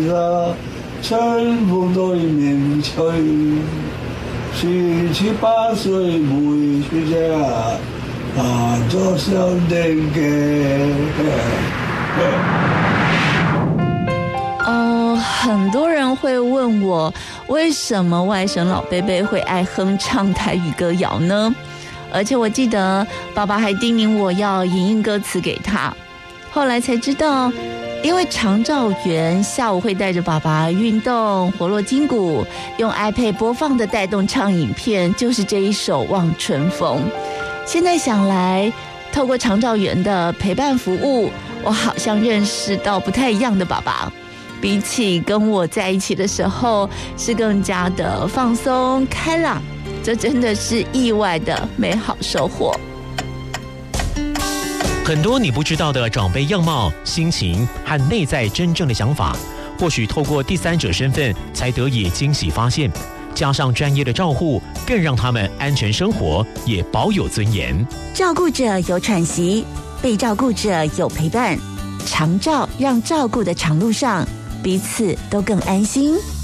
春风都面吹，17、18岁没出家，做小人给。 很多人会问我，为什么外甥老贝贝会爱哼唱台语歌谣呢？而且我记得爸爸还叮咛我要影印歌词给他。后来才知道，因为长照员下午会带着爸爸运动，活络筋骨，用 iPad 播放的带动唱影片就是这一首《望春风》。现在想来，透过长照员的陪伴服务，我好像认识到不太一样的爸爸。比起跟我在一起的时候，是更加的放松开朗，这真的是意外的美好收获。 很多你不知道的长辈样貌、心情和内在真正的想法，或许透过第三者身份才得以惊喜发现，加上专业的照护，更让他们安全生活，也保有尊严。 照顾者有喘息，被照顾者有陪伴，长照让照顾的长路上彼此都更安心。